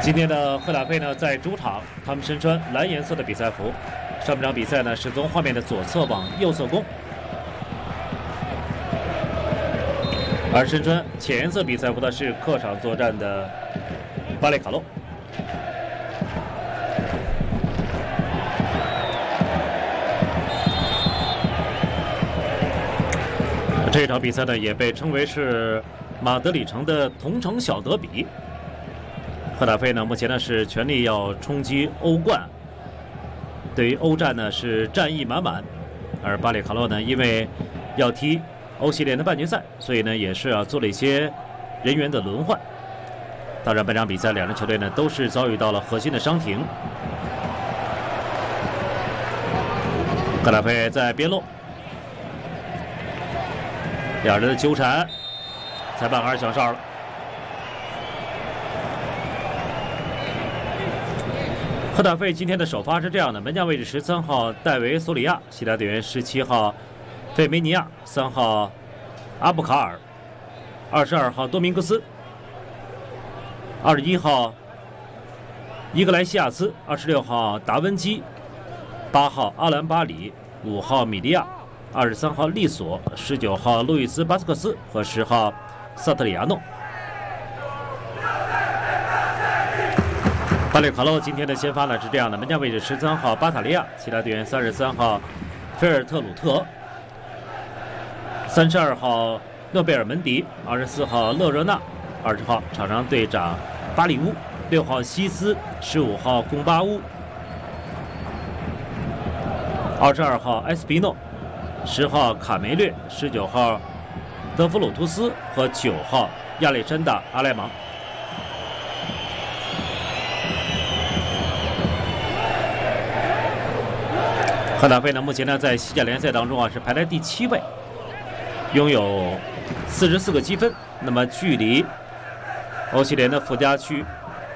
今天的赫塔费呢，在主场，他们身穿蓝颜色的比赛服。上半场比赛呢，是从画面的左侧往右侧攻，而身穿浅颜色比赛服的是客场作战的巴列卡洛。这一场比赛呢，也被称为是马德里城的同城小德比。赫塔费呢，目前呢是全力要冲击欧冠，对于欧战呢是战意满满，而巴列卡洛呢，因为要踢欧协联的半决赛，所以呢也是做了一些人员的轮换。当然，本场比赛两支球队呢都是遭遇到了核心的伤停。赫塔费在边路，两人的纠缠，裁判还是响哨了。赫塔费今天的首发是这样的：门将位置13号戴维·索里亚，其他队员17号费梅尼亚，3号阿布卡尔，22号多明戈斯，21号伊格莱西亚斯，26号达文基，8号阿兰巴里，5号米利亚，23号利索，19号路易斯·巴斯克斯和10号萨特里亚诺。巴列卡洛今天的先发呢是这样的：门将位置13号巴塔利亚，其他队员33号菲尔特鲁特，32号诺贝尔门迪，24号勒热纳，20号场上队长巴里乌，6号西斯，15号贡巴乌，22号埃斯皮诺，10号卡梅略，19号德弗鲁图斯和9号亚历山大阿莱芒。赫塔费呢，目前呢在西甲联赛当中是排在第7位，拥有44个积分。那么距离欧协联的附加区，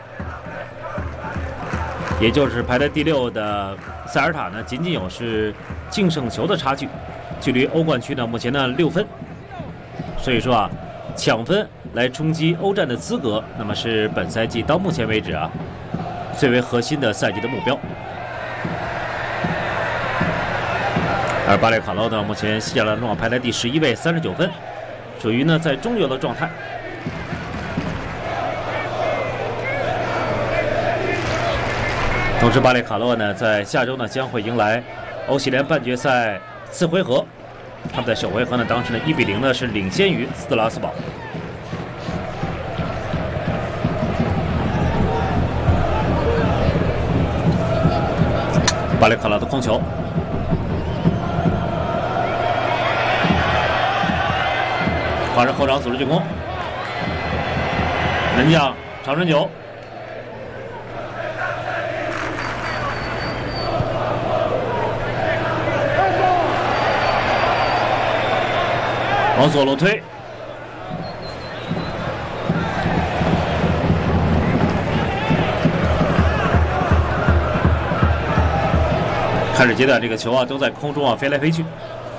也就是排在第6的塞尔塔呢，仅仅有是净胜球的差距。距离欧冠区呢，目前呢6分。所以说抢分来冲击欧战的资格，那么是本赛季到目前为止最为核心的赛季的目标。而巴列卡洛呢，目前西甲当中排在第11位，39分，属于呢在中游的状态。同时，巴列卡洛呢在下周呢将会迎来欧协联半决赛次回合，他们在首回合呢当时呢1比0呢是领先于斯特拉斯堡。巴列卡洛的控球。马上后场组织进攻，门将长传球，往左路推，开始阶段这个球都在空中飞来飞去。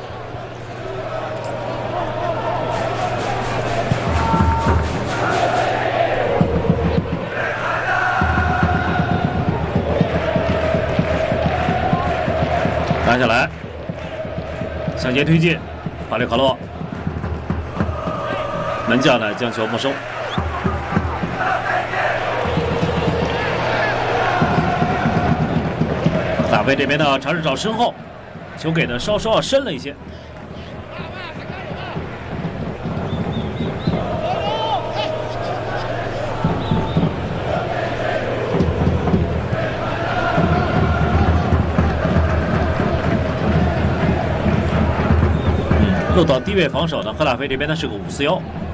拿下来，向前推进，巴列卡洛门将呢将球没收。大卫这边呢尝试找身后，球给的稍稍深了一些。落到低位防守的赫塔费这边呢是个5-4-1，